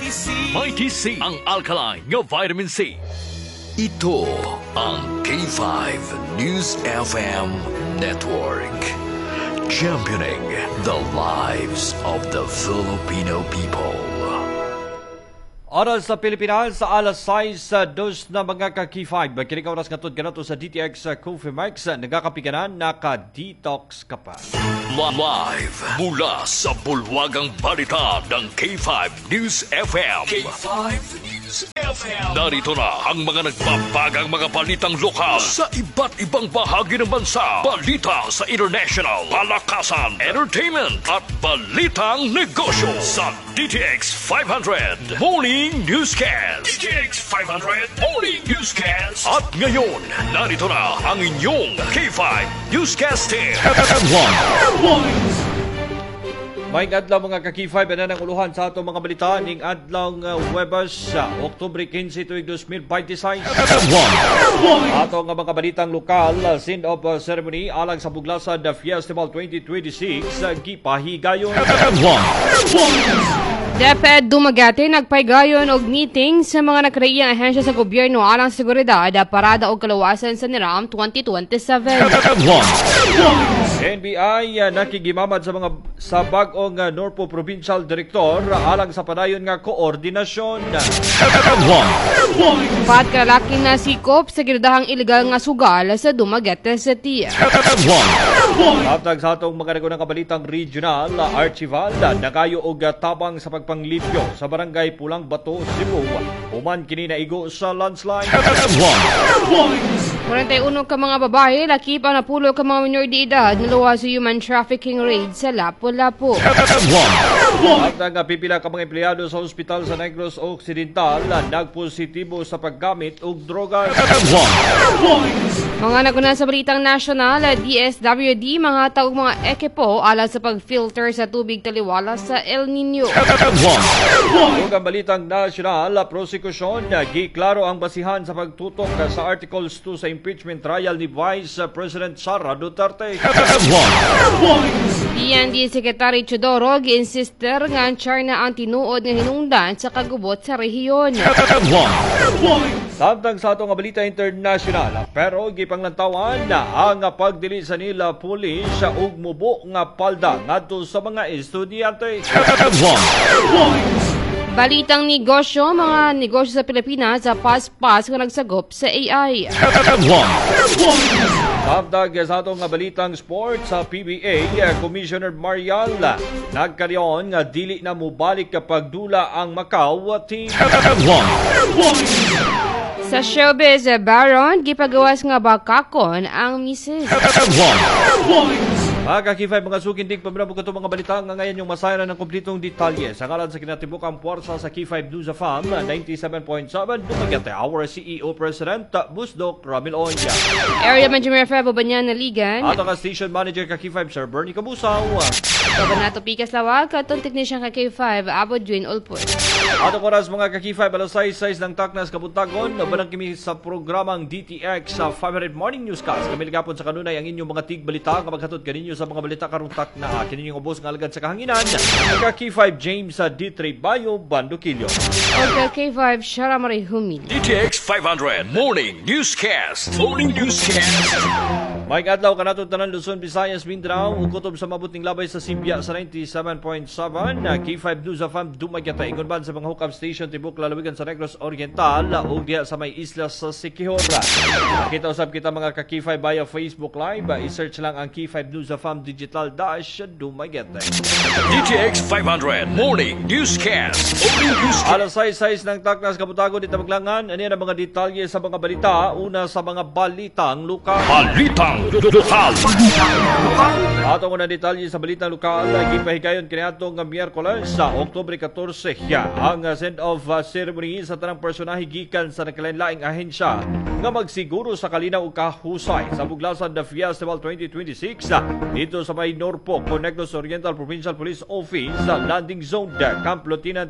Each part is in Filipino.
Mighty C, ang alkaline nga vitamin C. Ito ang K5 News FM Network. Championing the lives of the Filipino people. Oras sa Pilipinas sa alas 6:02 na mga ka-K5. Magkinig oras nga ganato sa DTX Coffee Max. Nagkakapiganan, naka-detox ka pa. Live mula sa bulwagang balita ng K5 News FM. K5 News FM. Narito na ang mga nagbabagang mga balitang lokal sa iba't ibang bahagi ng bansa. Balita sa international, palakasan, entertainment at balitang negosyo sa DTX 500 Morning Newscast. DTX 500 Morning Newscast. At ngayon, narito na ang inyong K5 Newscaster. May adlaw mga ka-K5 na ng uluhan sa atong mga balita ning adlaw Huwebes sa Oktubre 15 tuig 2026. Ato nga mga balitang lokal, send-off ceremony alang sa Buglasan Festival 2026 gipahigayon. DepEd Dumaguete nagpaygayon og meeting sa mga nakreyang ahensya sa gobyerno alang sa seguridad parada og kalawasan sa NIRAM 2027. NBI nakigimamad sa bag-ong Norpo Provincial Director alang sa padayon nga koordinasyon. Upat ka lalaking nasikop sa girdahang ilegal nga sugal sa Dumaguete City. Taptag sa atong mga nagunang kabalitang regional, Archival nagayo og tabang sa pagpanglipyo sa barangay Pulang Bato, Cebu. Human kini naigo sa landslide. 41 ka mga babae, laki pa na pulo ka mga minor de edad naluwa sa human trafficking raid sa Lapu-Lapu. At nga pipila ka mga empleyado sa ospital sa Negros Occidental nagpositibo sa paggamit og droga. Mga nagunan sa balitang nasyonal, DSWD mga taog mga ekipo alang sa pag-filter sa tubig taliwala sa El Nino. Ug ang balitang nasyonal, prosekusyon giklaro ang basihan sa pagtutok sa Articles 2 sa impeachment trial ni Vice President Sara Duterte. DND Secretary Chodoro gi-insister nga ang China ang tinuod nga hinungdan sa kagubot sa rehiyon. Samtang sa atong balita international, pero gipanglantawan na ang pagdili sa nila pulis ug mubo nga palda ngadto sa mga estudyante. Balitang negosyo, mga negosyo sa Pilipinas sa pas-pas nga nagsagop sa AI. Samtang sa atong balitang sports sa PBA, Commissioner Marial nagkaryon nga dili na mubalik kapag dula ang Macau team. Sa showbiz, Baron, gipagawas nga bakakon ang misis. Mga ka-K5, mga sukindig, pamilabog ito mga balita nga ngayon yung masaya na ng kumplitong detalye. Sa ngalan sa kinatibukang puwersa sa K5 News of FAM 97.7, Dumaguete, our CEO President, Busdok Ramil Onya. Area Manager Febo Banyan Naligan. At ang Station Manager ka-K5, Sir Bernie Cabusaw. Kabanato Pikas Lawag, katong technician ka-K5, Abo Juin Ulpot. Atong oras mga ka-K5, alas 6 ng Taknas Kabuntagon, nabanang kimi sa programang DTX sa 500 Morning Newscast. Kami ligapon sa kanunay ang inyong mga tig-balita nga maghatod kaninyo sa mga balita karong takna. Kininyong ubos nga alagad sa kahanginan. Ka-K5 James sa D3 Bayo, Banduquillo. O K5 Shara Marie Humil. DTX 500 Morning Newscast. Morning Newscast. May adlaw kanatong tanan Luzon, Visayas, Mindanao ug kutob sa mabuting labay sa Sibya sa 97.7 K5 News of FAM Dumaguete. Ingon ban sa mga hookup station tibok lalawigan sa Negros Oriental ug diha sa may isla sa Siquijor. Nakita usab kita mga ka-K5 via Facebook Live. I-search lang ang K5 News of FAM Digital Dash Dumaguete. DTX 500 Morning Newscast. Morning Newscast. Alas 6 ng Taknas Kabutagon dito maglangan. Ano ang mga detalye sa mga balita? Una sa mga balitang lokal. Balitang lokal. Ato ko na detalye sa balitang lokal. Gipahigayon kaniadtong Miyerkules sa Oktubre 14 ang send-off ceremony sa tanang personahe gikan sa nakalainlaing ahensya nga magsiguro sa kalinaw ug kahusay sa Buglasan Festival 2026 dito sa may Norpo, Negros Oriental Provincial Police Office Landing Zone Camp Lieutenant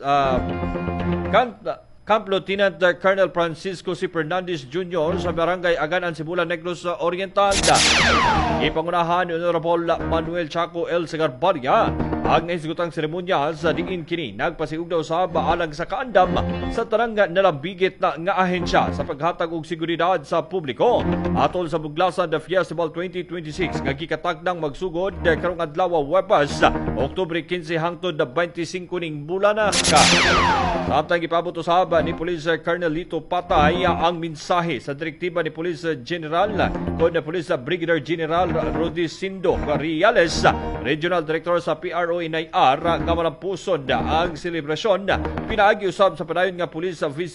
Camp Lieutenant Colonel Francisco C. Fernandez Jr. sa Barangay Aganan, Sibulan, Negros Oriental. Ipangunahan ni Honorable Manuel Chaco L. Segarbaria Ang naisgutang seremonya sa diin kini nagpasiugda usab alang sa kaandam sa tanang nalambigit na nga ahensya sa paghatag og seguridad sa publiko. Atol sa Buglasan The Festival 2026 nga gikatagdang magsugod karong adlaw Webes, Oktubre 15 hangtod 25 ning bulan na ka. Samtang ipabot usab ni Police Colonel Lito Patay ang mensahe sa direktiba ni Police General kon Police Brigadier General Rodicindo Riales, Regional Director sa PRO NIR, nga malampuson ang selebrasyon. Pinaagi usab sa padayon nga Police